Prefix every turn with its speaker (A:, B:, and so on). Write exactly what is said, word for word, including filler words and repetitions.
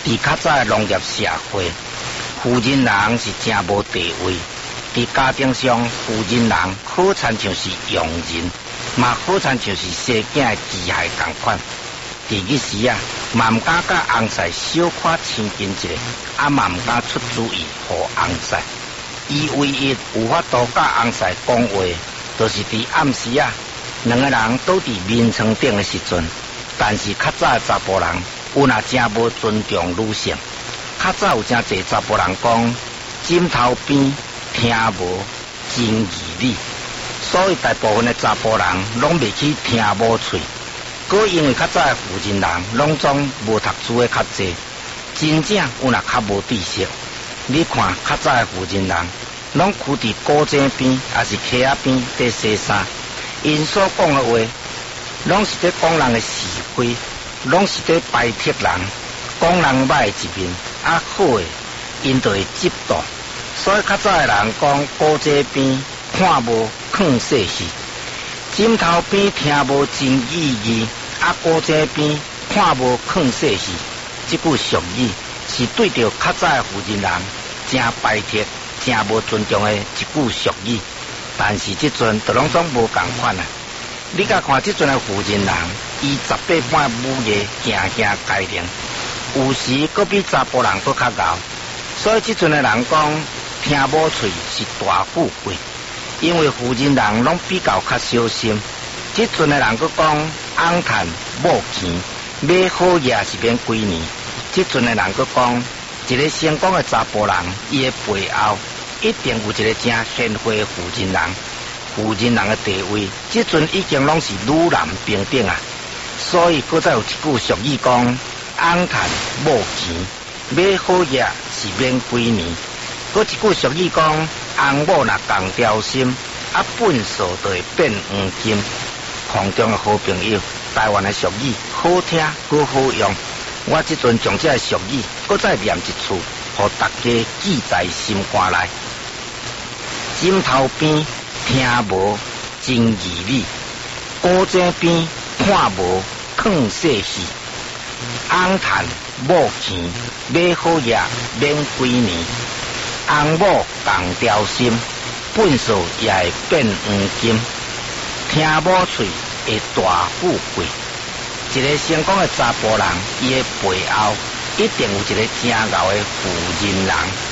A: 伫较早农业社会，妇人人是真无地位。伫家庭上，妇人人好亲像是佣人，嘛好亲像是生囝的机械同款。伫迄时啊，嘛毋敢甲翁婿小可亲近一下，啊嘛毋敢出主意互翁婿。伊唯一有法度甲翁婿讲话，就是伫暗时啊，两个人倒伫眠床顶的时阵。但是较早的查甫人有若真无尊重女性，较早有真侪查甫人讲枕头边听无真义理，所以大部分的查甫人拢袂去听某喙。搁因为较早的妇人人拢总无读书的较济，真正有若较无知识。你看较早的妇人人拢跍伫古井边，也是溪仔边伫洗衫，因所讲的话，拢是伫讲人的是非，拢是伫排斥人，讲人歹一面，啊好的因就会嫉妒。所以较早的人讲古井边看无看细戏，枕头边听无真意义，啊古井边看无看细戏。这句俗语是对着较早的妇人人真排斥、真无尊重的一句俗语。但是这阵就拢总无共款啊！你甲看这阵的妇人人，伊十八般武艺，行行该灵，有时搁比查甫人搁较敖。所以这阵的人讲听某喙是大富贵，因为妇人人拢比较较小心。这阵的人搁讲翁趁某钱，买好嘢是免几年。这阵的人搁讲一个成功的查甫人，伊的背后一定有一个真贤惠的妇人人。妇人人的地位，这阵已经拢是女男平等啊。所以搁再有一句俗语讲翁趁某钱，买好嘢是免几年。搁一句俗语讲翁某若共条心，啊本数就会变黄金。空中的好朋友，台湾的俗语好听搁好用，我这阵将这俗语搁再念一次，互大家记在心肝内。枕头边听无真义理，古井边看无看细戏。翁趁某钱，买好嘢免几年。翁某共条心，本数也会变黄金。听某喙会大富贵。一个成功的查甫人，伊的背后一定有一个真敖的妇人人。